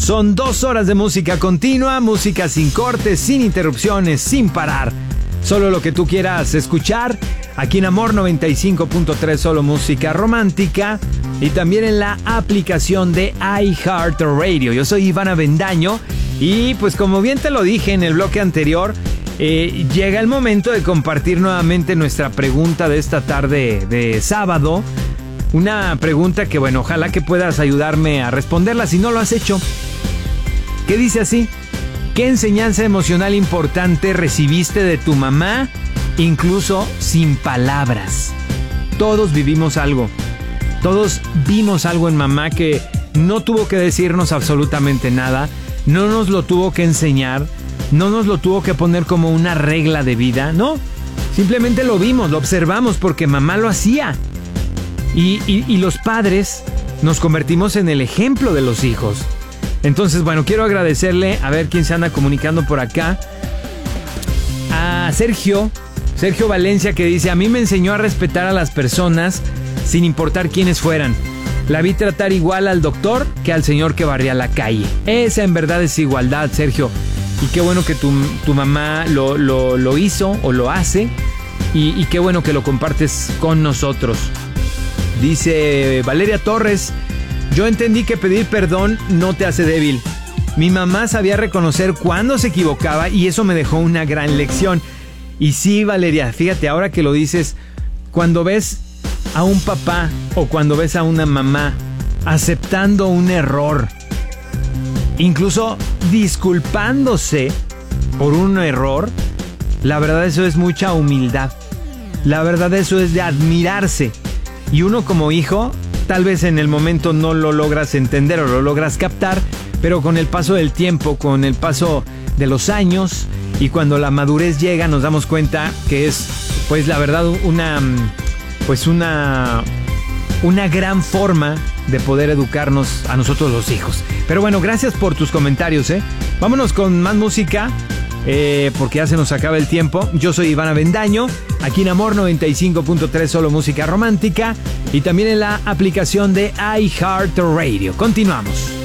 Son 2 horas de música continua, música sin cortes, sin interrupciones, sin parar. Solo lo que tú quieras escuchar, aquí en Amor 95.3, solo música romántica. Y también en la aplicación de iHeartRadio. Yo soy Iván Avendaño y pues como bien te lo dije en el bloque anterior, llega el momento de compartir nuevamente nuestra pregunta de esta tarde de sábado. Una pregunta que, bueno, ojalá que puedas ayudarme a responderla si no lo has hecho. ¿Qué dice así? ¿Qué enseñanza emocional importante recibiste de tu mamá, incluso sin palabras? Todos vivimos algo. Todos vimos algo en mamá que no tuvo que decirnos absolutamente nada, no nos lo tuvo que enseñar, no nos lo tuvo que poner como una regla de vida, no. Simplemente lo vimos, lo observamos porque mamá lo hacía. Y los padres nos convertimos en el ejemplo de los hijos. Entonces, bueno, quiero agradecerle, a ver quién se anda comunicando por acá, a Sergio Valencia, que dice: a mí me enseñó a respetar a las personas sin importar quiénes fueran. La vi tratar igual al doctor que al señor que barría la calle. Esa en verdad es igualdad, Sergio. Y qué bueno que tu mamá lo hizo o lo hace. Y qué bueno que lo compartes con nosotros. Dice Valeria Torres: yo entendí que pedir perdón no te hace débil. Mi mamá sabía reconocer cuando se equivocaba y eso me dejó una gran lección. Y sí, Valeria, fíjate, ahora que lo dices, cuando ves a un papá o cuando ves a una mamá aceptando un error, incluso disculpándose por un error, la verdad eso es mucha humildad. La verdad eso es de admirarse. Y uno como hijo, tal vez en el momento no lo logras entender o lo logras captar, pero con el paso del tiempo, con el paso de los años y cuando la madurez llega, nos damos cuenta que es, pues la verdad, una gran forma de poder educarnos a nosotros los hijos. Pero bueno, gracias por tus comentarios, Vámonos con más música, porque ya se nos acaba el tiempo. Yo soy Iván Avendaño, aquí en Amor 95.3, solo música romántica, y también en la aplicación de iHeartRadio. Continuamos.